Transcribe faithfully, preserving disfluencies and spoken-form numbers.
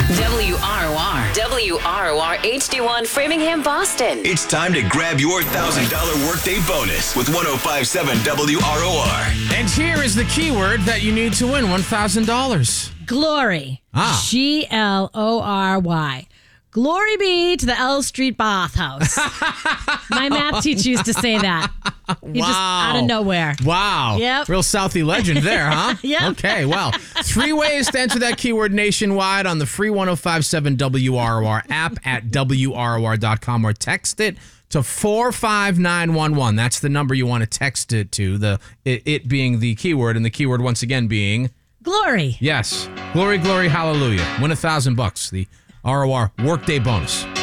W R O R. W R O R H D one Framingham, Boston. It's time to grab your one thousand dollars workday bonus with one oh five point seven W R O R. And here is the keyword that you need to win one thousand dollars. Glory. Ah. G L O R Y. Glory be to the L Street Bathhouse. My math teacher used to say that. He Wow. just out of nowhere. Wow. Yep. Real Southie legend there, huh? Yep. Okay, well, three ways to enter that keyword nationwide on the free one oh five point seven W R O R app at W R O R dot com or text it to four five nine one one. That's the number you want to text it to, the it, it being the keyword, and the keyword once again being... Glory. Yes. Glory, glory, hallelujah. Win a thousand bucks. The R O R Workday Bonus.